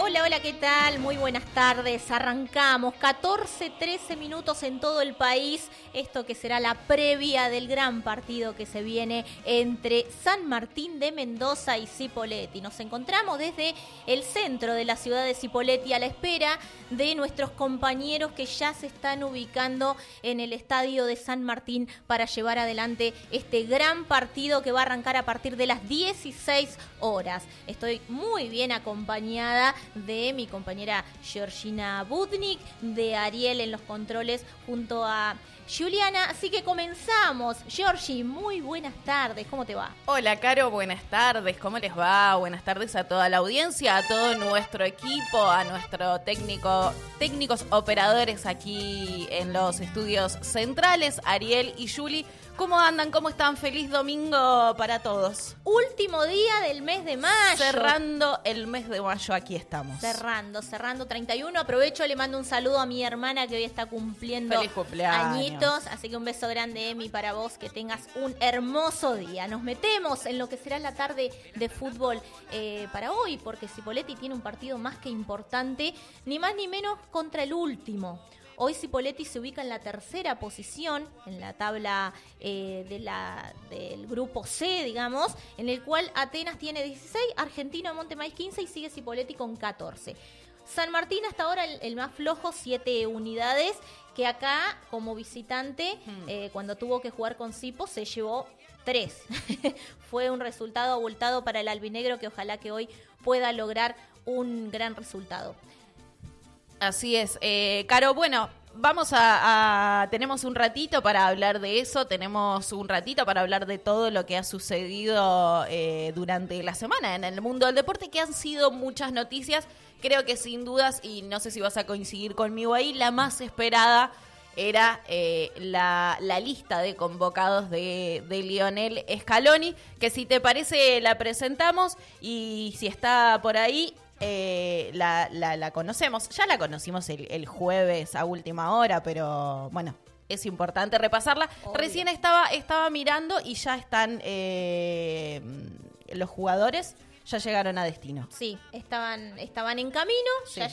Hola, hola, ¿qué tal? Muy buenas tardes. Arrancamos 13 minutos en todo el país. Esto que será la previa del gran partido que se viene entre San Martín de Mendoza y Cipolletti. Nos encontramos desde el centro de la ciudad de Cipolletti a la espera de nuestros compañeros que ya se están ubicando en el estadio de San Martín para llevar adelante este gran partido que va a arrancar a partir de las 16 horas. Estoy muy bien acompañada de mi compañera Georgina Budnik, de Ariel en los controles junto a Juliana, así que comenzamos. Georgi, muy buenas tardes, ¿cómo te va? Hola, Caro, buenas tardes, ¿cómo les va? Buenas tardes a toda la audiencia, a todo nuestro equipo, a nuestro técnicos operadores aquí en los estudios centrales, Ariel y Juli. ¿Cómo andan? ¿Cómo están? Feliz domingo para todos. Último día del mes de mayo. Cerrando el mes de mayo, aquí estamos. Cerrando 31. Aprovecho, le mando un saludo a mi hermana que hoy está cumpliendo feliz cumpleaños. Añitos. Así que un beso grande, Emi, para vos. Que tengas un hermoso día. Nos metemos en lo que será la tarde de fútbol para hoy, porque Cipolletti tiene un partido más que importante, ni más ni menos contra el último. Hoy Cipolletti se ubica en la tercera posición en la tabla del grupo C, digamos, en el cual Atenas tiene 16, Argentino de Montemaíz 15 y sigue Cipolletti con 14. San Martín hasta ahora el más flojo, 7 unidades, que acá como visitante, cuando tuvo que jugar con Cipo, se llevó 3. Fue un resultado abultado para el albinegro que ojalá que hoy pueda lograr un gran resultado. Así es, Caro, bueno, tenemos un ratito para hablar de eso, tenemos un ratito para hablar de todo lo que ha sucedido durante la semana en el mundo del deporte, que han sido muchas noticias. Creo que sin dudas, y no sé si vas a coincidir conmigo ahí, la más esperada era la lista de convocados de Lionel Scaloni, que si te parece la presentamos y si está por ahí... la conocemos, ya la conocimos el jueves a última hora, pero bueno, es importante repasarla. Obvio. Recién estaba mirando y ya están los jugadores, ya llegaron a destino. Sí, estaban en camino, sí. Ya